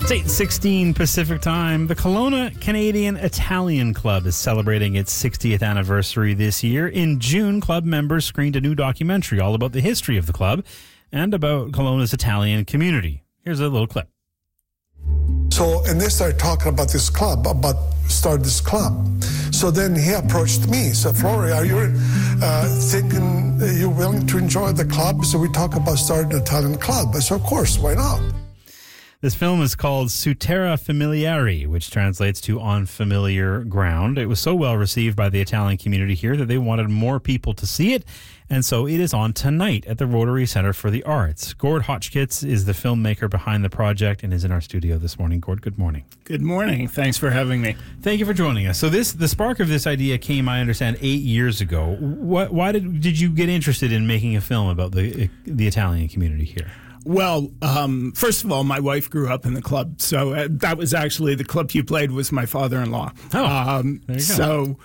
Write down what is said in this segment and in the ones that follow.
It's 8:16 Pacific Time. The Kelowna Canadian Italian Club is celebrating its 60th anniversary this year. In June, club members screened a new documentary all about the history of the club and about Kelowna's Italian community. Here's a little clip. So, and they started talking about this club, start this club. So then he approached me. So, Flory, are you thinking you're willing to enjoy the club? So we talk about starting an Italian club. I said, of course, why not? This film is called Su Terra Familiare, which translates to On Familiar Ground. It was so well received by the Italian community here that they wanted more people to see it, and so it is on tonight at the Rotary Centre for the Arts. Gord Hotchkiss is the filmmaker behind the project and is in our studio this morning. Gord, good morning. Good morning. Thanks for having me. Thank you for joining us. So the spark of this idea came, I understand, 8 years ago. Why did you get interested in making a film about the Italian community here? Well, first of all, my wife grew up in the club, so that was actually the club you played was my father-in-law. Oh, there you go.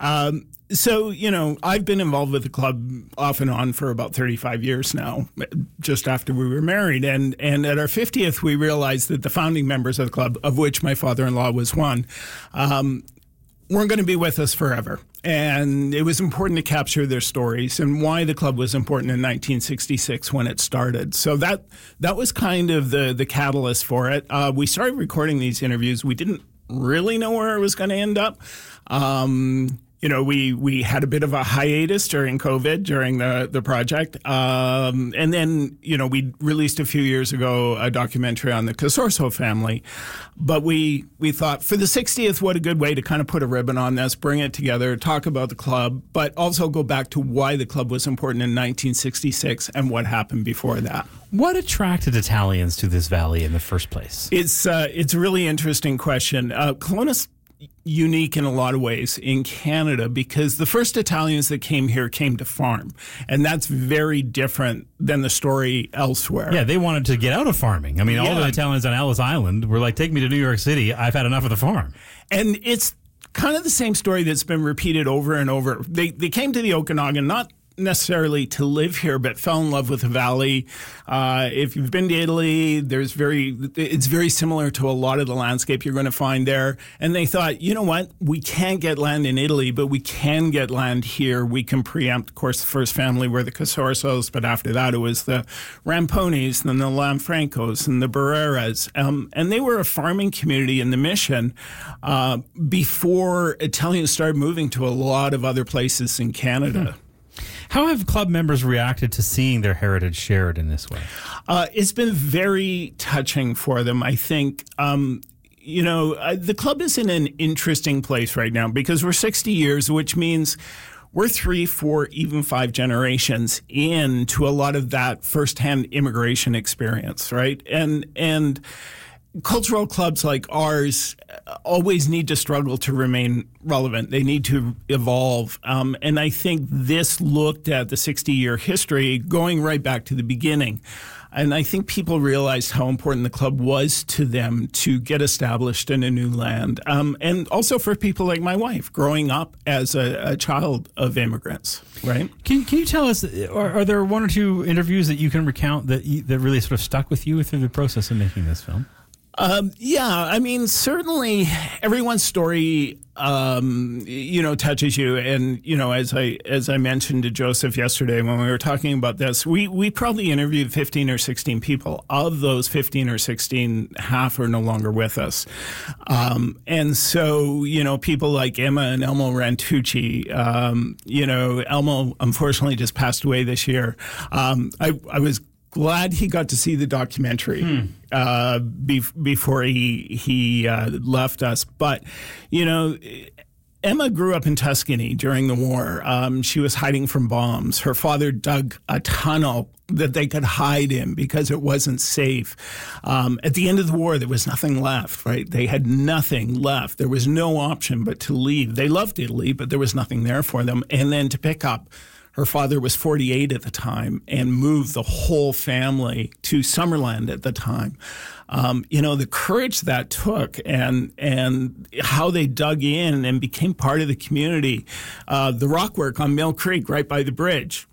So, you know, I've been involved with the club off and on for about 35 years now, just after we were married. And at our 50th, we realized that the founding members of the club, of which my father-in-law was one, weren't going to be with us forever. And it was important to capture their stories and why the club was important in 1966 when it started. So that was kind of the catalyst for it. We started recording these interviews. We didn't really know where it was going to end up. You know, we had a bit of a hiatus during COVID, during the project. And then, you know, we released a few years ago a documentary on the Casorso family. But we thought for the 60th, what a good way to kind of put a ribbon on this, bring it together, talk about the club, but also go back to why the club was important in 1966 and what happened before that. What attracted Italians to this valley in the first place? It's a really interesting question. Kelowna's unique in a lot of ways in Canada because the first Italians that came here came to farm, and that's very different than the story elsewhere. Yeah, they wanted to get out of farming. I mean, all the Italians on Ellis Island were like, take me to New York City, I've had enough of the farm. And it's kind of the same story that's been repeated over and over. They came to the Okanagan not necessarily to live here, but fell in love with the valley. If you've been to Italy, it's very similar to a lot of the landscape you're going to find there. And they thought, you know what? We can't get land in Italy, but we can get land here. We can preempt. Of course, the first family were the Casorsos, but after that, it was the Ramponis, then the Lanfrancos, and the Barreras. And they were a farming community in the Mission before Italians started moving to a lot of other places in Canada. How have club members reacted to seeing their heritage shared in this way? It's been very touching for them. I think, you know, the club is in an interesting place right now because we're 60 years, which means we're 3, 4, even 5 generations into a lot of that firsthand immigration experience, right? And cultural clubs like ours always need to struggle to remain relevant. They need to evolve. And I think this looked at the 60-year history going right back to the beginning. And I think people realized how important the club was to them to get established in a new land. And also for people like my wife, growing up as a child of immigrants, right? Can you tell us, are there one or two interviews that you can recount that really sort of stuck with you through the process of making this film? Yeah, I mean, certainly everyone's story, you know, touches you. And, you know, as I mentioned to Joseph yesterday when we were talking about this, we probably interviewed 15 or 16 people. Of those 15 or 16, half are no longer with us. And so, you know, people like Emma and Elmo Rantucci, you know, Elmo unfortunately just passed away this year. I was glad he got to see the documentary before he left us. But, you know, Emma grew up in Tuscany during the war. She was hiding from bombs. Her father dug a tunnel that they could hide in because it wasn't safe. At the end of the war, there was nothing left, right? They had nothing left. There was no option but to leave. They loved Italy, but there was nothing there for them. And then to pick up. Her father was 48 at the time and moved the whole family to Summerland at the time. You know, the courage that took and how they dug in and became part of the community. The rock work on Mill Creek right by the bridge,